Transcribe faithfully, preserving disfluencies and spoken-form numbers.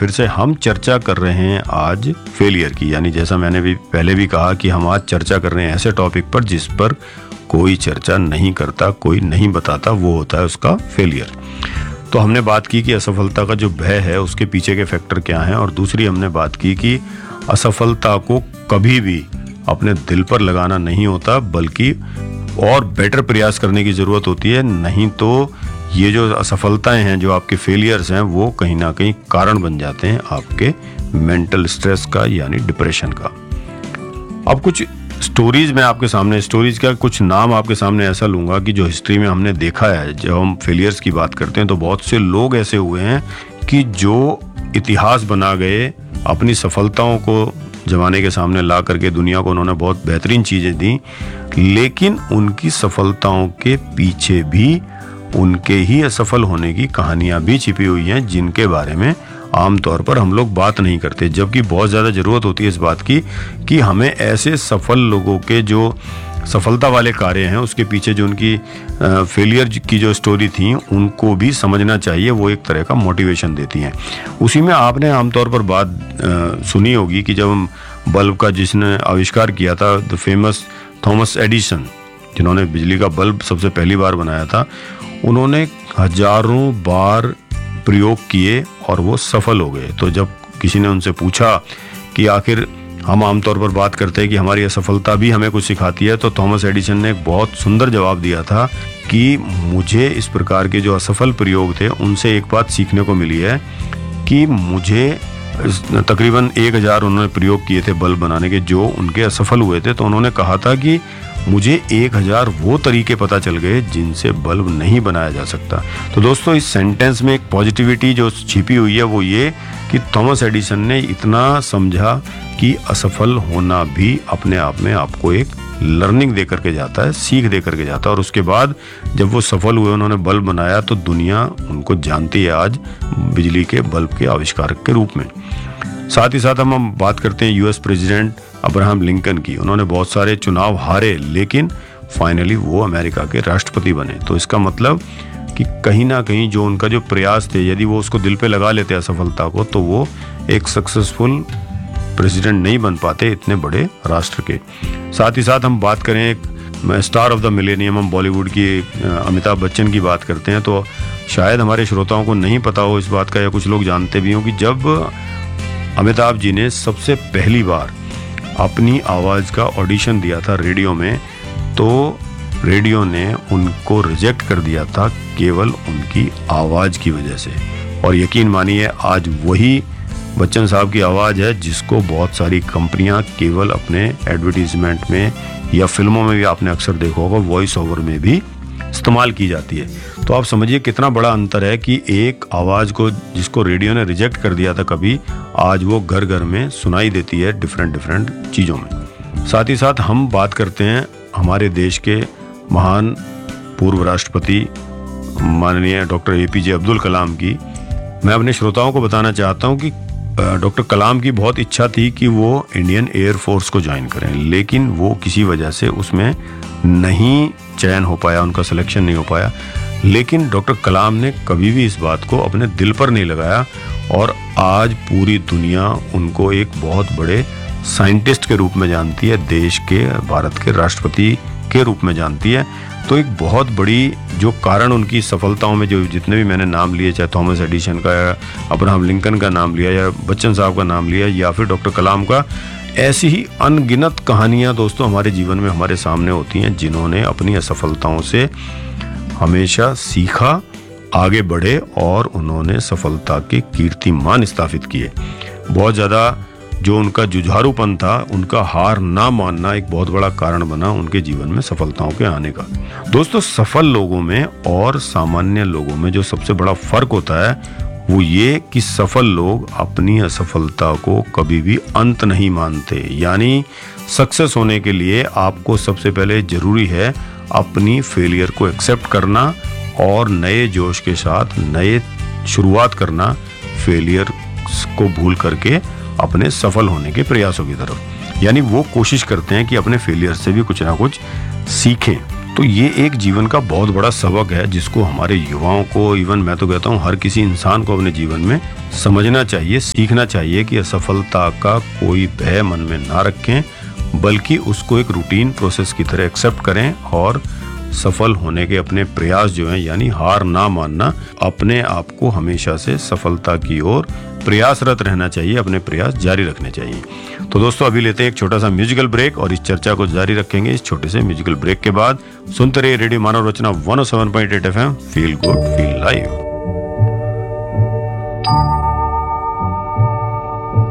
फिर से हम चर्चा कर रहे हैं आज फेलियर की। यानी जैसा मैंने भी पहले भी कहा कि हम आज चर्चा कर रहे हैं ऐसे टॉपिक पर जिस पर कोई चर्चा नहीं करता, कोई नहीं बताता, वो होता है उसका फेलियर। तो हमने बात की कि असफलता का जो भय है उसके पीछे के फैक्टर क्या हैं, और दूसरी हमने बात की कि असफलता को कभी भी अपने दिल पर लगाना नहीं होता, बल्कि और बेटर प्रयास करने की ज़रूरत होती है। नहीं तो ये जो असफलताएं हैं, जो आपके फेलियर्स हैं, वो कहीं ना कहीं कारण बन जाते हैं आपके मेंटल स्ट्रेस का, यानी डिप्रेशन का। अब कुछ स्टोरीज मैं आपके सामने, स्टोरीज का कुछ नाम आपके सामने ऐसा लूंगा कि जो हिस्ट्री में हमने देखा है। जब हम फेलियर्स की बात करते हैं तो बहुत से लोग ऐसे हुए हैं कि जो इतिहास बना गए, अपनी सफलताओं को जमाने के सामने ला करके दुनिया को उन्होंने बहुत बेहतरीन चीज़ें दी, लेकिन उनकी सफलताओं के पीछे भी उनके ही असफल होने की कहानियां भी छिपी हुई हैं, जिनके बारे में आमतौर पर हम लोग बात नहीं करते, जबकि बहुत ज़्यादा ज़रूरत होती है इस बात की कि हमें ऐसे सफल लोगों के जो सफलता वाले कार्य हैं उसके पीछे जो उनकी फेलियर की जो स्टोरी थी उनको भी समझना चाहिए। वो एक तरह का मोटिवेशन देती हैं। उसी में आपने आमतौर पर बात आ, सुनी होगी कि जब हम बल्ब का जिसने आविष्कार किया था, द फेमस थॉमस एडिसन, जिन्होंने बिजली का बल्ब सबसे पहली बार बनाया था, उन्होंने हजारों बार प्रयोग किए और वो सफल हो गए। तो जब किसी ने उनसे पूछा कि आखिर हम आमतौर पर बात करते हैं कि हमारी असफलता भी हमें कुछ सिखाती है, तो थॉमस एडिसन ने एक बहुत सुंदर जवाब दिया था कि मुझे इस प्रकार के जो असफल प्रयोग थे उनसे एक बात सीखने को मिली है कि मुझे तकरीबन एक हजार उन्होंने प्रयोग किए थे बल्ब बनाने के जो उनके असफल हुए थे। तो उन्होंने कहा था कि मुझे एक हजार वो तरीके पता चल गए जिनसे बल्ब नहीं बनाया जा सकता। तो दोस्तों, इस सेंटेंस में एक पॉजिटिविटी जो छिपी हुई है वो ये कि थॉमस एडिसन ने इतना समझा कि असफल होना भी अपने आप में आपको एक लर्निंग दे करके जाता है, सीख दे करके जाता है। और उसके बाद जब वो सफल हुए, उन्होंने बल्ब बनाया, तो दुनिया उनको जानती है आज बिजली के बल्ब के आविष्कारक के रूप में। साथ ही साथ हम हम बात करते हैं यूएस प्रेसिडेंट अब्राहम लिंकन की। उन्होंने बहुत सारे चुनाव हारे, लेकिन फाइनली वो अमेरिका के राष्ट्रपति बने। तो इसका मतलब कि कहीं ना कहीं जो उनका जो प्रयास थे, यदि वो उसको दिल पे लगा लेते असफलता को, तो वो एक सक्सेसफुल प्रेसिडेंट नहीं बन पाते इतने बड़े राष्ट्र के। साथ ही साथ हम बात करें एक स्टार ऑफ द मिलेनियम, हम बॉलीवुड की अमिताभ बच्चन की बात करते हैं, तो शायद हमारे श्रोताओं को नहीं पता हो इस बात का, या कुछ लोग जानते भी हों कि जब अमिताभ जी ने सबसे पहली बार अपनी आवाज़ का ऑडिशन दिया था रेडियो में, तो रेडियो ने उनको रिजेक्ट कर दिया था केवल उनकी आवाज़ की वजह से। और यकीन मानिए, आज वही बच्चन साहब की आवाज़ है जिसको बहुत सारी कंपनियां केवल अपने एडवर्टीजमेंट में या फिल्मों में भी आपने अक्सर देखा होगा, वॉइस ओवर में भी इस्तेमाल की जाती है। तो आप समझिए कितना बड़ा अंतर है कि एक आवाज़ को जिसको रेडियो ने रिजेक्ट कर दिया था कभी, आज वो घर घर में सुनाई देती है डिफरेंट डिफरेंट चीज़ों में। साथ ही साथ हम बात करते हैं हमारे देश के महान पूर्व राष्ट्रपति माननीय डॉक्टर ए पी जे अब्दुल कलाम की। मैं अपने श्रोताओं को बताना चाहता हूँ कि डॉक्टर कलाम की बहुत इच्छा थी कि वो इंडियन एयर फोर्स को ज्वाइन करें, लेकिन वो किसी वजह से उसमें नहीं चयन हो पाया, उनका सिलेक्शन नहीं हो पाया। लेकिन डॉक्टर कलाम ने कभी भी इस बात को अपने दिल पर नहीं लगाया, और आज पूरी दुनिया उनको एक बहुत बड़े साइंटिस्ट के रूप में जानती है, देश के, भारत के राष्ट्रपति के रूप में जानती है। तो एक बहुत बड़ी जो कारण उनकी सफलताओं में, जो जितने भी मैंने नाम लिए, चाहे थॉमस एडिसन का, या अब्राहम लिंकन का नाम लिया, या बच्चन साहब का नाम लिया, या फिर डॉक्टर कलाम का, ऐसी ही अनगिनत कहानियां दोस्तों हमारे जीवन में हमारे सामने होती हैं, जिन्होंने अपनी असफलताओं से हमेशा सीखा, आगे बढ़े और उन्होंने सफलता के कीर्तिमान स्थापित किए। बहुत ज़्यादा जो उनका जुझारूपन था, उनका हार ना मानना एक बहुत बड़ा कारण बना उनके जीवन में सफलताओं के आने का। दोस्तों, सफल लोगों में और सामान्य लोगों में जो सबसे बड़ा फर्क होता है वो ये कि सफल लोग अपनी असफलता को कभी भी अंत नहीं मानते। यानी सक्सेस होने के लिए आपको सबसे पहले जरूरी है अपनी फेलियर को एक्सेप्ट करना और नए जोश के साथ नए शुरुआत करना, फेलियर को भूल करके अपने सफल होने के प्रयासों की तरफ। यानी वो कोशिश करते हैं कि अपने फेलियर से भी कुछ ना कुछ सीखें। तो ये एक जीवन का बहुत बड़ा सबक है जिसको हमारे युवाओं को, इवन मैं तो कहता हूँ हर किसी इंसान को अपने जीवन में समझना चाहिए, सीखना चाहिए कि असफलता का कोई भय मन में ना रखें, बल्कि उसको एक रूटीन प्रोसेस की तरह एक्सेप्ट करें और सफल होने के अपने प्रयास जो हैं, यानी हार ना मानना, अपने आप को हमेशा से सफलता की ओर प्रयासरत रहना चाहिए, अपने प्रयास जारी रखने चाहिए। तो दोस्तों अभी लेते हैं एक छोटा सा म्यूजिकल ब्रेक और इस चर्चा को जारी रखेंगे इस छोटे से म्यूजिकल ब्रेक के बाद। सुनते रहिए रेडियो मानव रचना one O seven point eight F M, feel good feel live.